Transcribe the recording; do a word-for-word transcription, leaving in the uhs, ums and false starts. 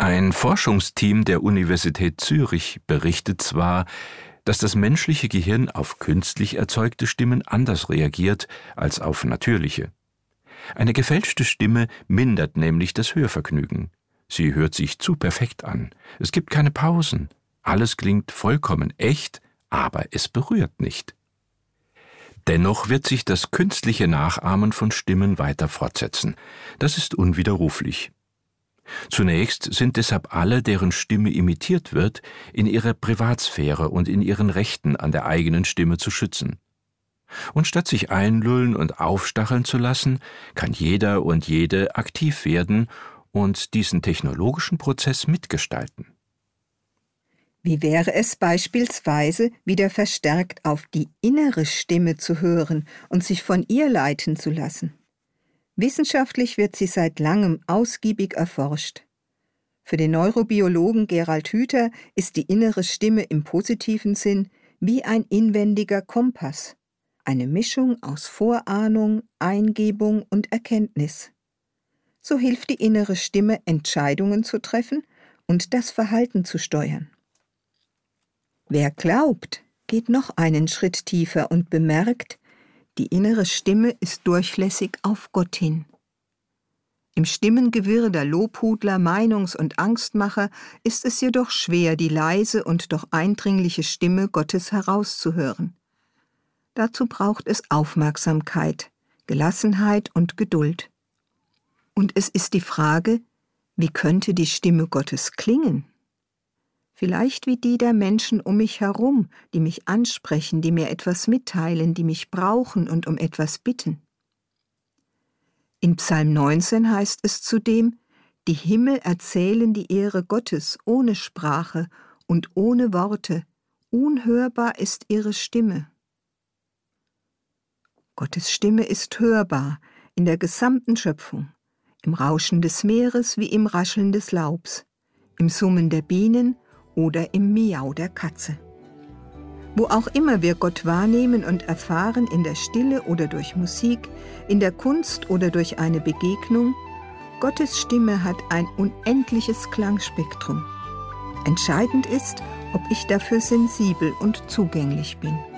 Ein Forschungsteam der Universität Zürich berichtet zwar, dass das menschliche Gehirn auf künstlich erzeugte Stimmen anders reagiert als auf natürliche. Eine gefälschte Stimme mindert nämlich das Hörvergnügen. Sie hört sich zu perfekt an. Es gibt keine Pausen. Alles klingt vollkommen echt, aber es berührt nicht. Dennoch wird sich das künstliche Nachahmen von Stimmen weiter fortsetzen. Das ist unwiderruflich. Zunächst sind deshalb alle, deren Stimme imitiert wird, in ihrer Privatsphäre und in ihren Rechten an der eigenen Stimme zu schützen. Und statt sich einlullen und aufstacheln zu lassen, kann jeder und jede aktiv werden und diesen technologischen Prozess mitgestalten. Wie wäre es beispielsweise, wieder verstärkt auf die innere Stimme zu hören und sich von ihr leiten zu lassen? Wissenschaftlich wird sie seit langem ausgiebig erforscht. Für den Neurobiologen Gerald Hüther ist die innere Stimme im positiven Sinn wie ein inwendiger Kompass, eine Mischung aus Vorahnung, Eingebung und Erkenntnis. So hilft die innere Stimme, Entscheidungen zu treffen und das Verhalten zu steuern. Wer glaubt, geht noch einen Schritt tiefer und bemerkt, die innere Stimme ist durchlässig auf Gott hin. Im Stimmengewirr der Lobhudler, Meinungs- und Angstmacher ist es jedoch schwer, die leise und doch eindringliche Stimme Gottes herauszuhören. Dazu braucht es Aufmerksamkeit, Gelassenheit und Geduld. Und es ist die Frage, wie könnte die Stimme Gottes klingen? Vielleicht wie die der Menschen um mich herum, die mich ansprechen, die mir etwas mitteilen, die mich brauchen und um etwas bitten. In Psalm neunzehn heißt es zudem, die Himmel erzählen die Ehre Gottes ohne Sprache und ohne Worte, unhörbar ist ihre Stimme. Gottes Stimme ist hörbar in der gesamten Schöpfung, im Rauschen des Meeres wie im Rascheln des Laubs, im Summen der Bienen oder im Miau der Katze. Wo auch immer wir Gott wahrnehmen und erfahren, in der Stille oder durch Musik, in der Kunst oder durch eine Begegnung, Gottes Stimme hat ein unendliches Klangspektrum. Entscheidend ist, ob ich dafür sensibel und zugänglich bin.